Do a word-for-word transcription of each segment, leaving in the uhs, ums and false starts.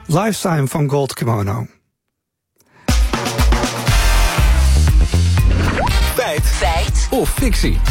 Lifetime van Gold Kimono. Feit. Feit. Of fictie.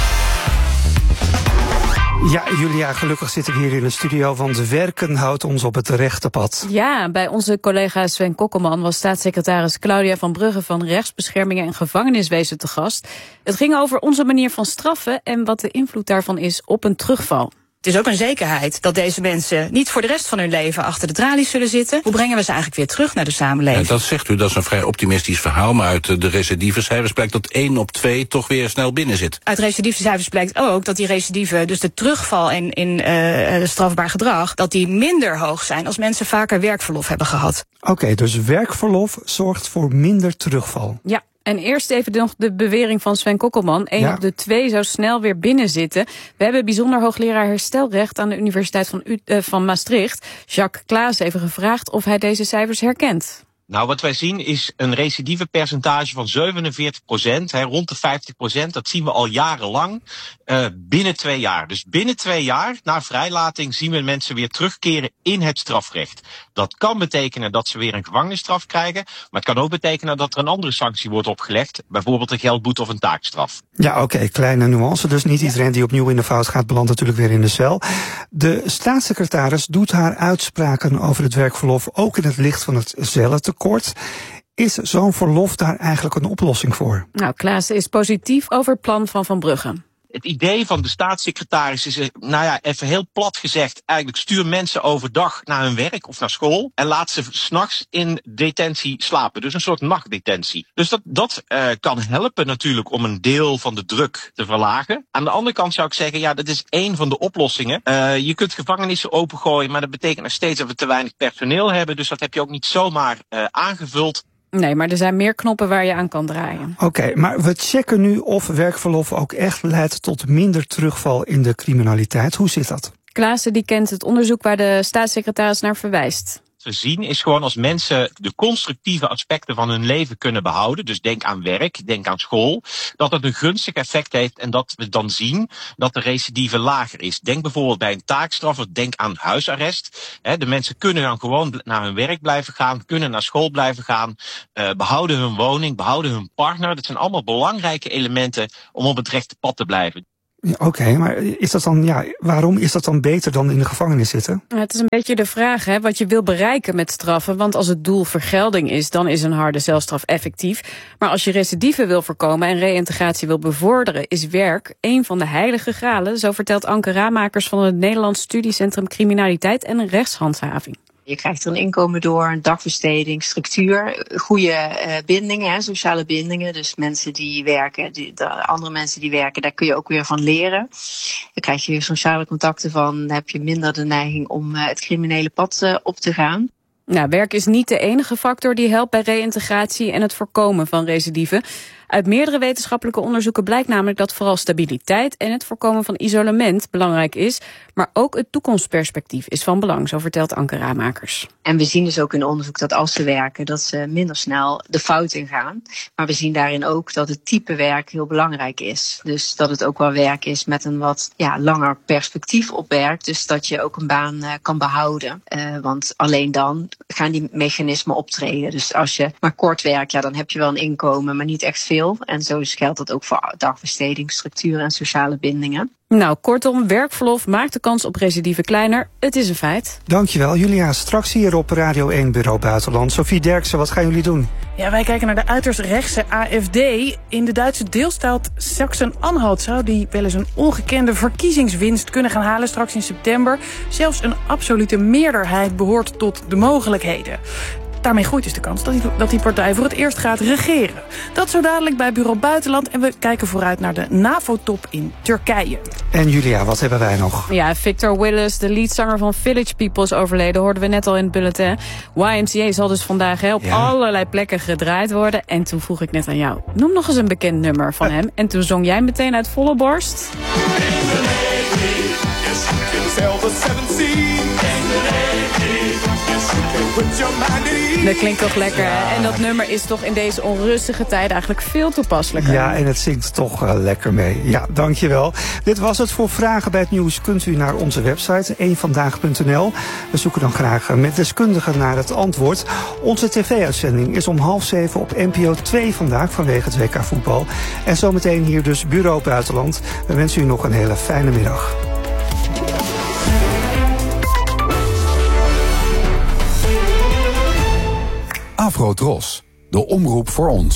Ja, Julia, gelukkig zitten we hier in de studio, want werken houdt ons op het rechte pad. Ja, bij onze collega Sven Kokkelman was staatssecretaris Claudia van Brugge van Rechtsbescherming en Gevangeniswezen te gast. Het ging over onze manier van straffen en wat de invloed daarvan is op een terugval. Het is ook een zekerheid dat deze mensen niet voor de rest van hun leven achter de tralies zullen zitten. Hoe brengen we ze eigenlijk weer terug naar de samenleving? Ja, dat zegt u, dat is een vrij optimistisch verhaal, maar uit de recidivecijfers blijkt dat één op twee toch weer snel binnen zit. Uit recidivecijfers blijkt ook dat die recidive, dus de terugval in, in uh, strafbaar gedrag, dat die minder hoog zijn als mensen vaker werkverlof hebben gehad. Oké, okay, dus werkverlof zorgt voor minder terugval. Ja. En eerst even nog de bewering van Sven Kokkelman. Eén ja. op de twee zou snel weer binnenzitten. We hebben bijzonder hoogleraar herstelrecht aan de Universiteit van, U- uh, van Maastricht, Jacques Klaas, even gevraagd of hij deze cijfers herkent. Nou, wat wij zien is een recidivepercentage van zevenenveertig procent, hè, rond de vijftig procent. Dat zien we al jarenlang, uh, binnen twee jaar. Dus binnen twee jaar, na vrijlating, zien we mensen weer terugkeren in het strafrecht. Dat kan betekenen dat ze weer een gevangenisstraf krijgen, maar het kan ook betekenen dat er een andere sanctie wordt opgelegd, bijvoorbeeld een geldboete of een taakstraf. Ja, oké, okay, kleine nuance. Dus niet iedereen die opnieuw in de fout gaat, belandt natuurlijk weer in de cel. De staatssecretaris doet haar uitspraken over het werkverlof ook in het licht van het cellentekort. Kort. Is zo'n verlof daar eigenlijk een oplossing voor? Nou, Klaas is positief over het plan van Van Brugge. Het idee van de staatssecretaris is, nou ja, even heel plat gezegd, eigenlijk stuur mensen overdag naar hun werk of naar school en laat ze 's nachts in detentie slapen. Dus een soort nachtdetentie. Dus dat, dat uh, kan helpen natuurlijk om een deel van de druk te verlagen. Aan de andere kant zou ik zeggen, ja, dat is één van de oplossingen. Uh, je kunt gevangenissen opengooien, maar dat betekent nog steeds dat we te weinig personeel hebben. Dus dat heb je ook niet zomaar uh, aangevuld. Nee, maar er zijn meer knoppen waar je aan kan draaien. Oké, okay, maar we checken nu of werkverlof ook echt leidt tot minder terugval in de criminaliteit. Hoe zit dat? Klaassen die kent het onderzoek waar de staatssecretaris naar verwijst. We zien is gewoon als mensen de constructieve aspecten van hun leven kunnen behouden, dus denk aan werk, denk aan school, dat het een gunstig effect heeft en dat we dan zien dat de recidive lager is. Denk bijvoorbeeld bij een taakstraf of denk aan huisarrest. De mensen kunnen dan gewoon naar hun werk blijven gaan, kunnen naar school blijven gaan, uh, behouden hun woning, behouden hun partner. Dat zijn allemaal belangrijke elementen om op het rechte pad te blijven. Ja, Oké, okay, maar is dat dan, ja, waarom is dat dan beter dan in de gevangenis zitten? Het is een beetje de vraag, hè, wat je wil bereiken met straffen. Want als het doel vergelding is, dan is een harde celstraf effectief. Maar als je recidive wil voorkomen en reïntegratie wil bevorderen, is werk een van de heilige gralen. Zo vertelt Anke Raamakers van het Nederlands Studiecentrum Criminaliteit en Rechtshandhaving. Je krijgt er een inkomen door, een dagbesteding, structuur, goede uh, bindingen, hè, sociale bindingen. Dus mensen die werken, die, de andere mensen die werken, daar kun je ook weer van leren. Dan krijg je weer sociale contacten van, dan heb je minder de neiging om uh, het criminele pad uh, op te gaan. Nou, werk is niet de enige factor die helpt bij reïntegratie en het voorkomen van recidive. Uit meerdere wetenschappelijke onderzoeken blijkt namelijk dat vooral stabiliteit en het voorkomen van isolement belangrijk is. Maar ook het toekomstperspectief is van belang, zo vertelt Anke Raamakers. En we zien dus ook in onderzoek dat als ze werken, dat ze minder snel de fout ingaan. Maar we zien daarin ook dat het type werk heel belangrijk is. Dus dat het ook wel werk is met een wat ja, langer perspectief op werk. Dus dat je ook een baan uh, kan behouden. Uh, want alleen dan gaan die mechanismen optreden. Dus als je maar kort werkt, ja, dan heb je wel een inkomen, maar niet echt veel. En zo geldt dat ook voor dagbesteding, structuren en sociale bindingen. Nou, kortom, werkverlof maakt de kans op recidive kleiner. Het is een feit. Dankjewel, Julia. Straks hier op Radio één Bureau Buitenland. Sophie Derksen, wat gaan jullie doen? Ja, wij kijken naar de uiterst rechtse A F D. In de Duitse deelstaat Sachsen-Anhalt zou die wel eens een ongekende verkiezingswinst kunnen gaan halen straks in september. Zelfs een absolute meerderheid behoort tot de mogelijkheden. Daarmee groeit dus de kans dat die, dat die partij voor het eerst gaat regeren. Dat zo dadelijk bij Bureau Buitenland. En we kijken vooruit naar de NAVO-top in Turkije. En Julia, wat hebben wij nog? Ja, Victor Willis, de leadzanger van Village People, is overleden. Hoorden we net al in het bulletin. Y M C A zal dus vandaag he, op ja. allerlei plekken gedraaid worden. En toen vroeg ik net aan jou, noem nog eens een bekend nummer van hem. En toen zong jij meteen uit volle borst. Dat klinkt toch lekker, hè? En dat nummer is toch in deze onrustige tijden eigenlijk veel toepasselijker. Ja, en het zingt toch uh, lekker mee. Ja, dankjewel. Dit was het. Voor vragen bij het nieuws kunt u naar onze website één vandaag punt n l. We zoeken dan graag met deskundigen naar het antwoord. Onze tv-uitzending is om half zeven op N P O twee vandaag vanwege het W K voetbal. En zometeen hier dus Bureau Buitenland. We wensen u nog een hele fijne middag. Afro-Tros, de omroep voor ons.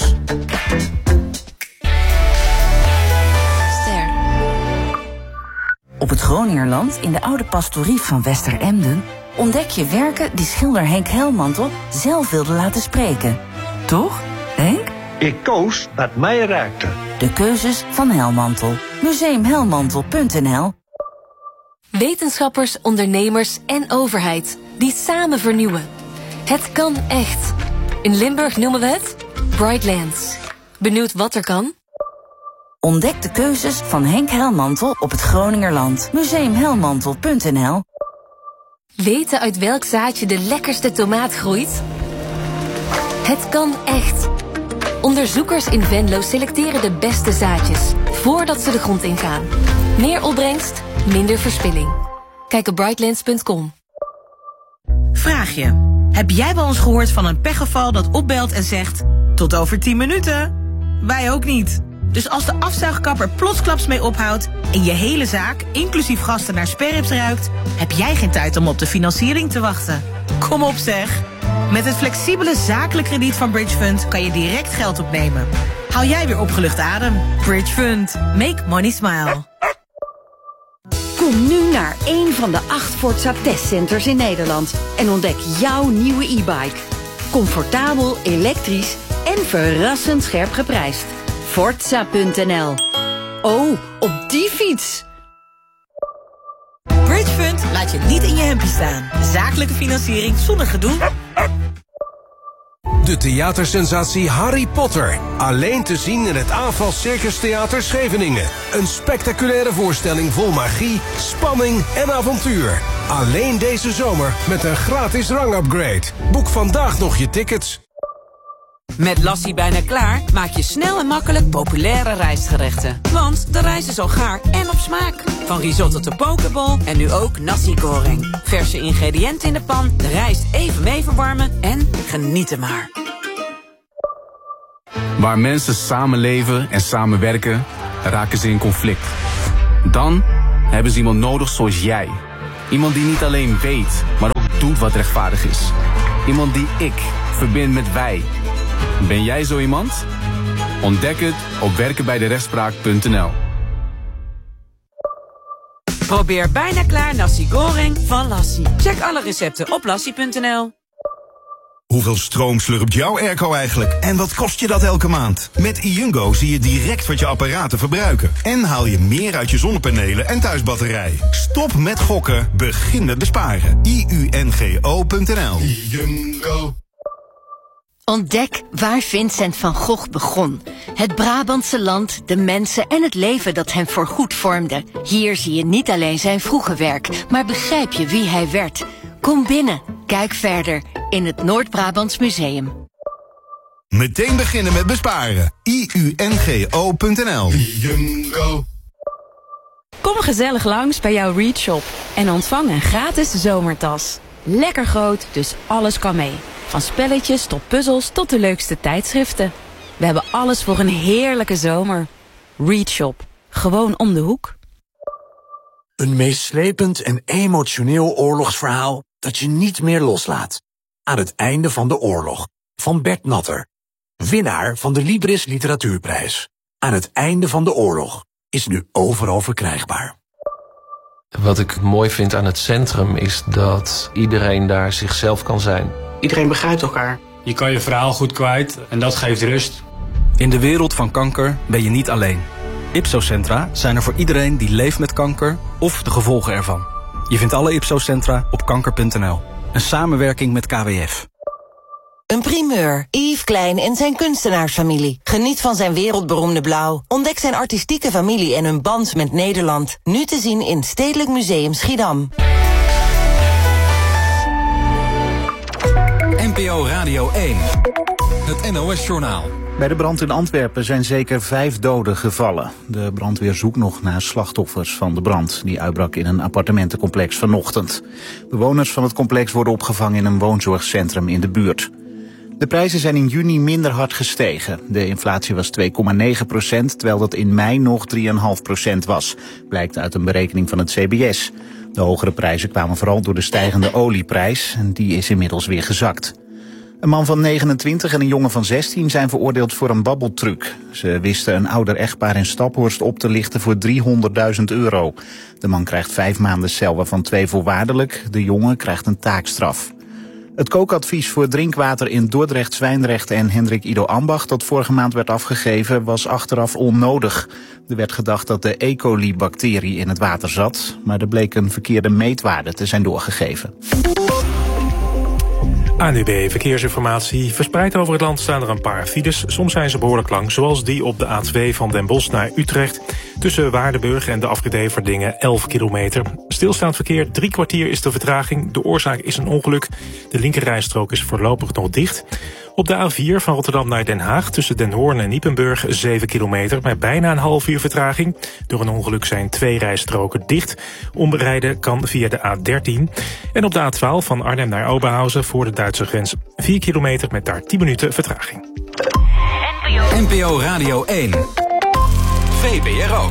Ster. Op het Groningerland, in de oude pastorie van Westeremden, ontdek je werken die schilder Henk Helmantel zelf wilde laten spreken. Toch, Henk? Ik koos wat mij raakte. De keuzes van Helmantel. museum helmantel punt n l. Wetenschappers, ondernemers en overheid die samen vernieuwen. Het kan echt. In Limburg noemen we het Brightlands. Benieuwd wat er kan? Ontdek de keuzes van Henk Helmantel op het Groningerland. museum helmantel punt n l. Weten uit welk zaadje de lekkerste tomaat groeit? Het kan echt. Onderzoekers in Venlo selecteren de beste zaadjes voordat ze de grond ingaan. Meer opbrengst, minder verspilling. Kijk op brightlands punt com. Vraag je. Heb jij wel eens gehoord van een pechgeval dat opbelt en zegt... tot over tien minuten? Wij ook niet. Dus als de afzuigkapper plotsklaps mee ophoudt... en je hele zaak, inclusief gasten, naar sperrips ruikt... heb jij geen tijd om op de financiering te wachten. Kom op zeg. Met het flexibele zakelijk krediet van Bridge Fund... kan je direct geld opnemen. Haal jij weer opgelucht adem. Bridge Fund. Make money smile. Kom nu naar één van de acht Forza testcenters in Nederland en ontdek jouw nieuwe e-bike. Comfortabel, elektrisch en verrassend scherp geprijsd. Forza punt n l. Oh, op die fiets! Bridge Fund laat je niet in je hempje staan. Zakelijke financiering zonder gedoe. De theatersensatie Harry Potter. Alleen te zien in het Aanval Circus Theater Scheveningen. Een spectaculaire voorstelling vol magie, spanning en avontuur. Alleen deze zomer met een gratis rangupgrade. Boek vandaag nog je tickets. Met Lassie bijna klaar maak je snel en makkelijk populaire rijstgerechten. Want de rijst is al gaar en op smaak. Van risotto tot pokeball en nu ook nasi goreng. Verse ingrediënten in de pan, de rijst even mee verwarmen en genieten maar. Waar mensen samenleven en samenwerken, raken ze in conflict. Dan hebben ze iemand nodig zoals jij. Iemand die niet alleen weet, maar ook doet wat rechtvaardig is. Iemand die ik verbind met wij. Ben jij zo iemand? Ontdek het op werken bij de rechtspraak punt n l. Probeer bijna klaar nasi goreng van Lassie. Check alle recepten op lassie punt n l. Hoeveel stroom slurpt jouw airco eigenlijk? En wat kost je dat elke maand? Met iUngo zie je direct wat je apparaten verbruiken. En haal je meer uit je zonnepanelen en thuisbatterij. Stop met gokken, begin met besparen. I U N G O punt n l. iUngo. Ontdek waar Vincent van Gogh begon. Het Brabantse land, de mensen en het leven dat hem voorgoed vormde. Hier zie je niet alleen zijn vroege werk, maar begrijp je wie hij werd. Kom binnen, kijk verder in het Noord-Brabants Museum. Meteen beginnen met besparen. I U N G O punt n l. iUngo. Kom gezellig langs bij jouw Read Shop en ontvang een gratis zomertas. Lekker groot, dus alles kan mee. Van spelletjes tot puzzels tot de leukste tijdschriften. We hebben alles voor een heerlijke zomer. Read Shop. Gewoon om de hoek. Een meeslepend en emotioneel oorlogsverhaal dat je niet meer loslaat. Aan het einde van de oorlog. Van Bert Natter. Winnaar van de Libris Literatuurprijs. Aan het einde van de oorlog. Is nu overal verkrijgbaar. Wat ik mooi vind aan het centrum is dat iedereen daar zichzelf kan zijn. Iedereen begrijpt elkaar. Je kan je verhaal goed kwijt en dat geeft rust. In de wereld van kanker ben je niet alleen. Ipso-centra zijn er voor iedereen die leeft met kanker of de gevolgen ervan. Je vindt alle Ipso-centra op kanker punt n l. Een samenwerking met K W F. Een primeur. Yves Klein en zijn kunstenaarsfamilie. Geniet van zijn wereldberoemde blauw. Ontdek zijn artistieke familie en hun band met Nederland. Nu te zien in Stedelijk Museum Schiedam. N P O Radio één. Het N O S-journaal. Bij de brand in Antwerpen zijn zeker vijf doden gevallen. De brandweer zoekt nog naar slachtoffers van de brand. Die uitbrak in een appartementencomplex vanochtend. Bewoners van het complex worden opgevangen in een woonzorgcentrum in de buurt. De prijzen zijn in juni minder hard gestegen. De inflatie was twee komma negen procent, terwijl dat in mei nog drie komma vijf procent was. Blijkt uit een berekening van het C B S. De hogere prijzen kwamen vooral door de stijgende olieprijs. En die is inmiddels weer gezakt. Een man van negenentwintig en een jongen van zestien zijn veroordeeld voor een babbeltruc. Ze wisten een ouder echtpaar in Staphorst op te lichten voor driehonderdduizend euro. De man krijgt vijf maanden cel, waarvan twee voorwaardelijk. De jongen krijgt een taakstraf. Het kookadvies voor drinkwater in Dordrecht, Zwijndrecht en Hendrik Ido Ambach dat vorige maand werd afgegeven was achteraf onnodig. Er werd gedacht dat de E. coli-bacterie in het water zat, maar er bleek een verkeerde meetwaarde te zijn doorgegeven. A N U B Verkeersinformatie. Verspreid over het land staan er een paar files. Soms zijn ze behoorlijk lang, zoals die op de A twee van Den Bosch naar Utrecht. Tussen Waardenburg en de afrit Everdingen elf kilometer. Stilstaand verkeer, drie kwartier is de vertraging. De oorzaak is een ongeluk. De linkerrijstrook is voorlopig nog dicht. Op de A vier van Rotterdam naar Den Haag tussen Den Hoorn en Ypenburg zeven kilometer met bijna een half uur vertraging. Door een ongeluk zijn twee rijstroken dicht. Omrijden kan via de A dertien. En op de A twaalf van Arnhem naar Oberhausen voor de Duitse grens vier kilometer met daar tien minuten vertraging. N P O Radio één. V B R O.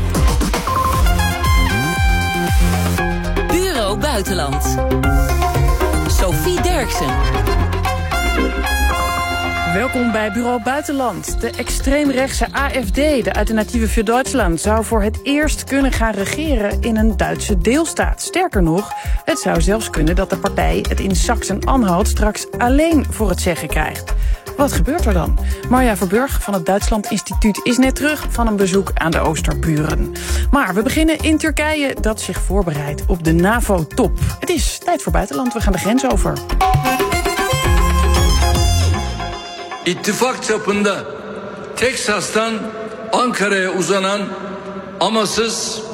Bureau Buitenland. Sophie Derksen. Welkom bij Bureau Buitenland. De extreemrechtse A F D, de Alternatieve für Deutschland, zou voor het eerst kunnen gaan regeren in een Duitse deelstaat. Sterker nog, het zou zelfs kunnen dat de partij het in Sachsen-Anhalt straks alleen voor het zeggen krijgt. Wat gebeurt er dan? Marja Verburg van het Duitsland Instituut is net terug van een bezoek aan de Oosterburen. Maar we beginnen in Turkije, dat zich voorbereidt op de NAVO-top. Het is tijd voor buitenland, we gaan de grens over. İttifak çapında Teksas'tan Ankara'ya uzanan amasız,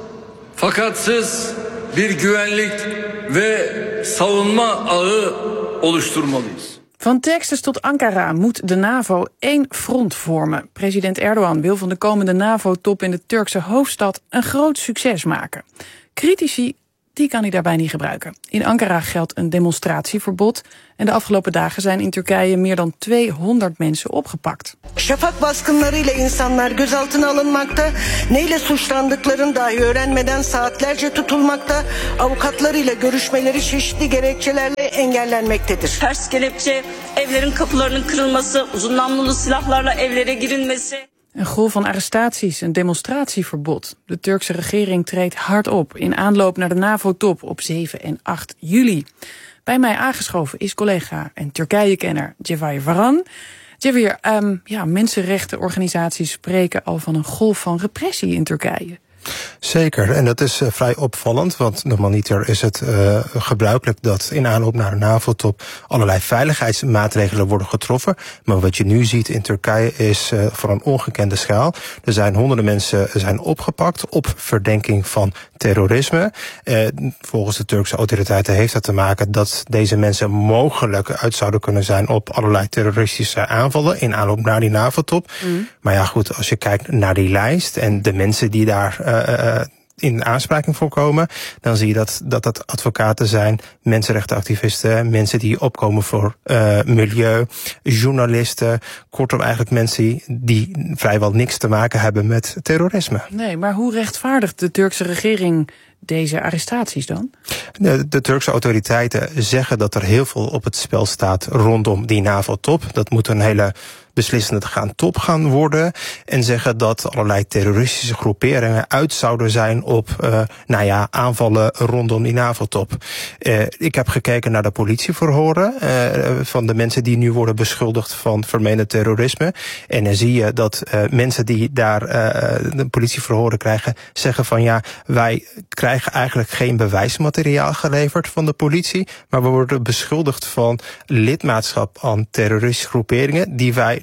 fakatsız bir güvenlik ve savunma ağı oluşturmalıyız. Van Texas tot Ankara moet de NAVO één front vormen. President Erdogan wil van de komende NAVO-top in de Turkse hoofdstad een groot succes maken. Critici die kan hij daarbij niet gebruiken. In Ankara geldt een demonstratieverbod en de afgelopen dagen zijn in Turkije meer dan tweehonderd mensen opgepakt. Şafak baskınlarıyla insanlar gözaltına alınmakta, neyle suçlandıklarını dahi öğrenmeden saatlerce tutulmakta, avukatlarıyla görüşmeleri çeşitli gerekçelerle engellenmektedir. Ters kelepçe, evlerin kapılarının kırılması, uzun namlulu silahlarla evlere girilmesi. Een golf van arrestaties, een demonstratieverbod. De Turkse regering treedt hard op in aanloop naar de NAVO-top op zeven en acht juli. Bij mij aangeschoven is collega en Turkije-kenner Cevahir Varan. Cevahir, um, ja, mensenrechtenorganisaties spreken al van een golf van repressie in Turkije. Zeker, en dat is uh, vrij opvallend, want normaliter is het uh, gebruikelijk dat in aanloop naar de NAVO-top allerlei veiligheidsmaatregelen worden getroffen. Maar wat je nu ziet in Turkije is uh, voor een ongekende schaal. Er zijn honderden mensen zijn opgepakt op verdenking van terrorisme. Uh, volgens de Turkse autoriteiten heeft dat te maken dat deze mensen mogelijk uit zouden kunnen zijn op allerlei terroristische aanvallen in aanloop naar die NAVO-top. Mm. Maar ja goed, als je kijkt naar die lijst en de mensen die daar uh, Uh, in aanspraking voorkomen, dan zie je dat, dat dat advocaten zijn, mensenrechtenactivisten, mensen die opkomen voor uh, milieu, journalisten, kortom eigenlijk mensen die vrijwel niks te maken hebben met terrorisme. Nee, maar hoe rechtvaardigt de Turkse regering deze arrestaties dan? De, de Turkse autoriteiten zeggen dat er heel veel op het spel staat rondom die NAVO-top. Dat moet een hele beslissende gaan top gaan worden. En zeggen dat allerlei terroristische groeperingen uit zouden zijn op uh, nou ja, aanvallen rondom die NAVO-top. Uh, ik heb gekeken naar de politieverhoren uh, van de mensen die nu worden beschuldigd van vermeende terrorisme. En dan zie je dat uh, mensen die daar uh, de politieverhoren krijgen, zeggen van ja, wij krijgen eigenlijk geen bewijsmateriaal geleverd van de politie, maar we worden beschuldigd van lidmaatschap aan terroristische groeperingen die wij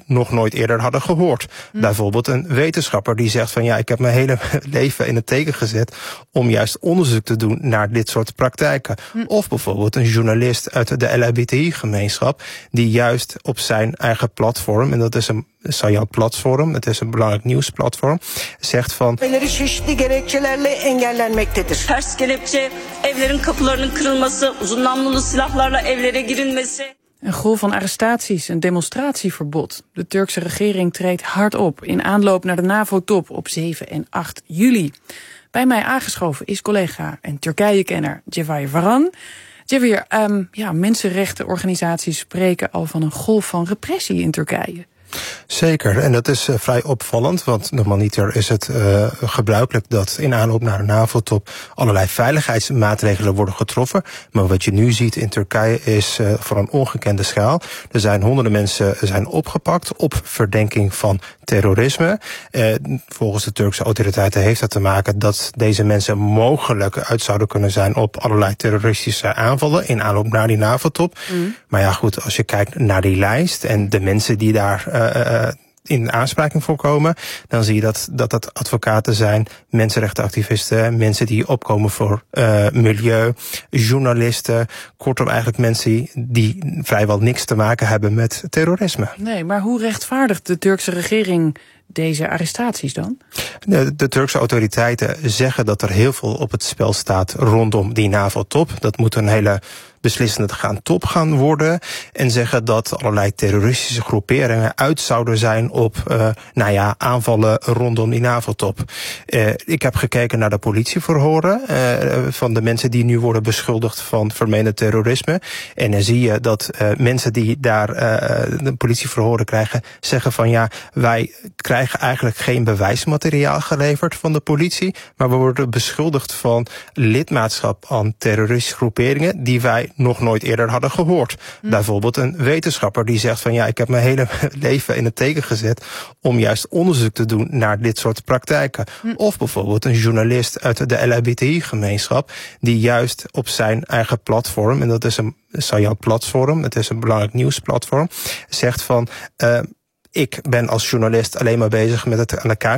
nog nooit eerder hadden gehoord. Hm. Bijvoorbeeld een wetenschapper die zegt van ja, ik heb mijn hele leven in het teken gezet om juist onderzoek te doen naar dit soort praktijken. Hm. Of bijvoorbeeld een journalist uit de L H B T I-gemeenschap die juist op zijn eigen platform, en dat is een Sayal platform, het is een belangrijk nieuwsplatform, zegt van çeşitli gerekçelerle engellenmektedir. Ters kelepçe, evlerin kapılarının kırılması, uzun namlulu silahlarla evlere girilmesi. Een golf van arrestaties, een demonstratieverbod. De Turkse regering treedt hard op in aanloop naar de NAVO-top op zeven en acht juli. Bij mij aangeschoven is collega en Turkije-kenner Cevahir Varan. Cevahir, um, ja, mensenrechtenorganisaties spreken al van een golf van repressie in Turkije. Zeker, en dat is uh, vrij opvallend, want normaliter is het uh, gebruikelijk dat in aanloop naar de NAVO-top allerlei veiligheidsmaatregelen worden getroffen. Maar wat je nu ziet in Turkije is uh, voor een ongekende schaal. Er zijn honderden mensen zijn opgepakt op verdenking van terrorisme. Uh, volgens de Turkse autoriteiten heeft dat te maken dat deze mensen mogelijk uit zouden kunnen zijn op allerlei terroristische aanvallen in aanloop naar die NAVO-top. Mm. Maar ja goed, als je kijkt naar die lijst en de mensen die daar uh, Uh, in aanspraking voorkomen, dan zie je dat, dat dat advocaten zijn, mensenrechtenactivisten, mensen die opkomen voor uh, milieu, journalisten, kortom eigenlijk mensen die vrijwel niks te maken hebben met terrorisme. Nee, maar hoe rechtvaardigt de Turkse regering deze arrestaties dan? De, de Turkse autoriteiten zeggen dat er heel veel op het spel staat rondom die NAVO-top. Dat moet een hele beslissende gaan top gaan worden. En zeggen dat allerlei terroristische groeperingen uit zouden zijn op uh, nou ja, aanvallen rondom die NAVO-top. Uh, ik heb gekeken naar de politieverhoren uh, van de mensen die nu worden beschuldigd van vermeende terrorisme. En dan zie je dat uh, mensen die daar uh, de politieverhoren krijgen, zeggen van ja, wij krijgen eigenlijk geen bewijsmateriaal geleverd van de politie, maar we worden beschuldigd van lidmaatschap aan terroristische groeperingen die wij nog nooit eerder hadden gehoord. Hm. Bijvoorbeeld een wetenschapper die zegt van ja, ik heb mijn hele leven in het teken gezet om juist onderzoek te doen naar dit soort praktijken. Hm. Of bijvoorbeeld een journalist uit de L H B T I-gemeenschap die juist op zijn eigen platform, en dat is een Sayal platform, het is een belangrijk nieuwsplatform, zegt van uh, ik ben als journalist alleen maar bezig met het aan de kaak